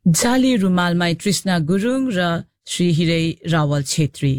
जाली रुमालमा तृष्णा गुरुङ र श्री हिरे रावल छेत्री।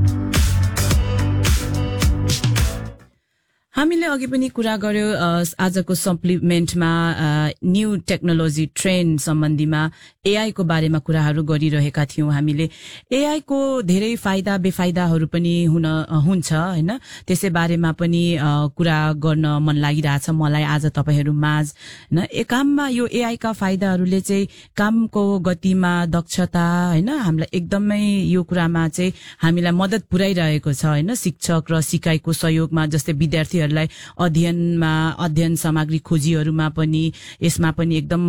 हामीले अघि पनि कुरा गर्यो आजको सप्लिमेन्टमा न्यू टेक्नोलोजी ट्रेन्ड सम्बन्धीमा एआई को बारेमा कुराहरू गरिरहेका थियौं। हामीले एआई को धेरै फाइदा बेफाइदाहरू पनि हुन्छ हैन, त्यसै बारेमा पनि कुरा गर्न मन लागिरहेछ मलाई आज तपाईहरु माझ हैन। काममा यो एआई का फाइदाहरूले चाहिँ कामको गतिमा दक्षता हैन हामीलाई एकदमै यो कुरामा चाहिँ हामीलाई मद्दत पुर्याइरहेको छ हैन। शिक्षक र सिकाइको सहयोगमा जस्तै विद्यार्थीहरूलाई अध्ययन सामग्री खोजीहरूमा पनि यसमा पनि एकदम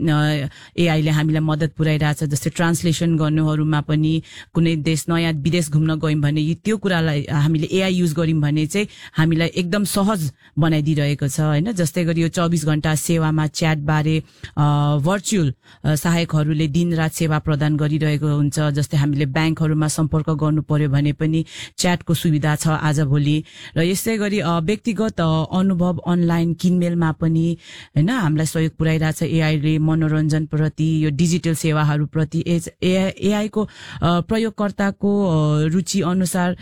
एआई ले हामीलाई मद्दत पुर्याइरहेछ। जस्तै ट्रान्सलेसन गर्नुहरूमा पनि कुनै देश नयाँ विदेश घुम्न गयौं भने त्यो कुरालाई हामीले एआई युज गर्यौं भने चाहिँ हामीलाई एकदम सहज बनाइदिरहेको छ हैन। जस्तै गरी यो 24 घण्टा सेवामा च्याट बारे भर्चुअल सहायकहरूले दिनरात सेवा प्रदान गरिरहेको हुन्छ। जस्तै हामीले बैंकहरूमा सम्पर्क गर्नु पर्यो भने पनि च्याटको सुविधा छ आजभोलि। र यसै गरी व्यक्तिगत अनुभव अनलाइन किनमेलमा पनि हैन हामीलाई सहयोग पुर्याइरहेछ एआई ले। मनोरञ्जन प्रति यो डिजिटल सेवाहरू प्रति एआई को प्रयोगकर्ताको रुचि अनुसार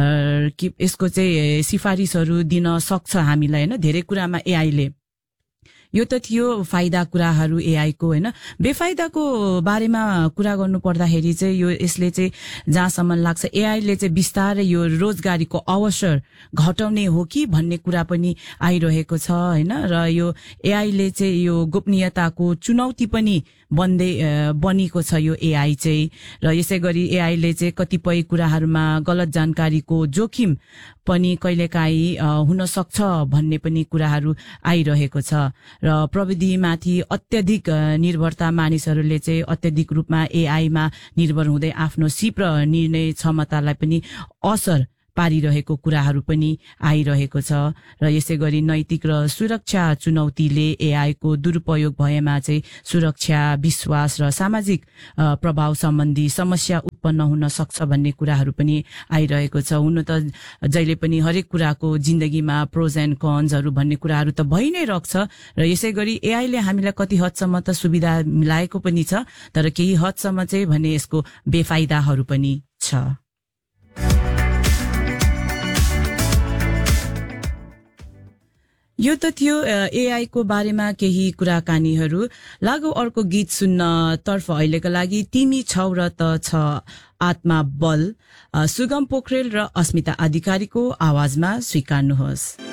यसको चाहिँ सिफारिसहरू दिन सक्छ हामीलाई हैन। धेरै कुरामा एआई ले यो त थियो फाइदा कुराहरू एआई को हैन। बेफाइदाको बारेमा कुरा गर्नु पर्दाखेरि चाहिँ यो यसले चाहिँ जहाँसम्म लाग्छ एआई ले चाहिँ बिस्तारै यो रोजगारीको अवसर घटाउने हो कि भन्ने कुरा पनि आइरहेको छ हैन। र यो एआई ले चाहिँ यो गोपनीयताको चुनौती पनि बनेको छ यो एआई चाहिँ। र यसै गरी एआई ले चाहिँ कतिपय कुराहरूमा गलत जानकारीको जोखिम पनि कहिलेकाहीँ हुन सक्छ भन्ने पनि कुराहरू आइरहेको छ। र प्रविधिमाथि अत्यधिक निर्भरता मानिसहरूले चाहिँ अत्यधिक रूपमा एआई मा निर्भर हुँदै आफ्नो सिप र निर्णय क्षमतालाई पनि असर पारिरहेको कुराहरू पनि आइरहेको छ। र यसै गरी नैतिक र सुरक्षा चुनौतीले एआई को दुरुपयोग भएमा चाहिँ सुरक्षा विश्वास र सामाजिक प्रभाव सम्बन्धी समस्या उत्पन्न हुन सक्छ भन्ने कुराहरू पनि आइरहेको छ। हुन त जहिले पनि हरेक कुराको जिन्दगीमा प्रोज एन्ड कन्सहरू भन्ने कुराहरू त भइ नै रहन्छ। र यसै गरी एआई ले हामीलाई कति हदसम्म त सुविधा मिलाएको पनि छ, तर केही हदसम्म चाहिँ भने यसको बेफाइदाहरू पनि छ। यो त थियो एआई को बारेमा केही कुराकानीहरू। लागौ अर्को गीत सुन्न तर्फ अहिलेका लागि तिमी छौ र त छ आत्मा बल सुगम पोखरेल र अस्मिता अधिकारीको आवाजमा स्वीकार्नुहोस्।